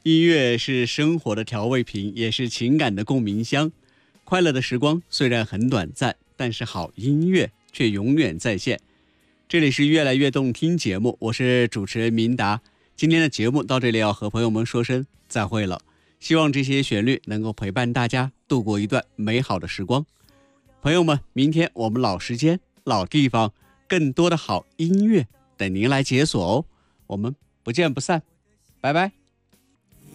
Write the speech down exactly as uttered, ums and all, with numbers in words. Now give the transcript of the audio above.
音乐是生活的调味品，也是情感的共鸣箱。快乐的时光虽然很短暂，但是好音乐却永远在线。这里是越来越动听节目，我是主持人明达。今天的节目到这里要和朋友们说声再会了，希望这些旋律能够陪伴大家度过一段美好的时光。朋友们，明天我们老时间老地方，更多的好音乐等您来解锁哦，我们不见不散，拜拜。